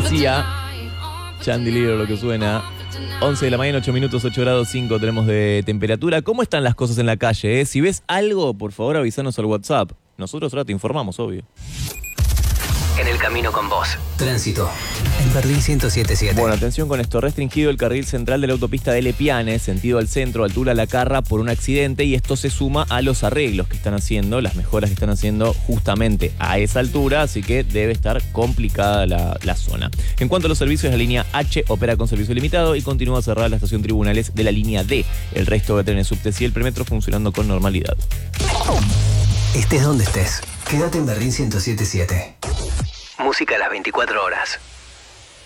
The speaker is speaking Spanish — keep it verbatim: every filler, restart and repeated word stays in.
Sia, Chandelier, lo que suena. once de la mañana, ocho minutos, ocho grados cinco tenemos de temperatura. ¿Cómo están las cosas en la calle? Eh? Si ves algo, por favor avísanos al WhatsApp. Nosotros ahora te informamos, obvio. En el camino con vos. Tránsito. En Berlín ciento siete punto siete. Bueno, atención con esto. Restringido el carril central de la autopista de Lepiane, sentido al centro, altura La Carra, por un accidente. Y esto se suma a los arreglos que están haciendo, las mejoras que están haciendo justamente a esa altura. Así que debe estar complicada la, la zona. En cuanto a los servicios, la línea H opera con servicio limitado y continúa cerrada la estación Tribunales de la línea D. El resto de trenes subtes y el premetro funcionando con normalidad. Estés donde estés, quédate en Berlín ciento siete punto siete. Música a las veinticuatro horas.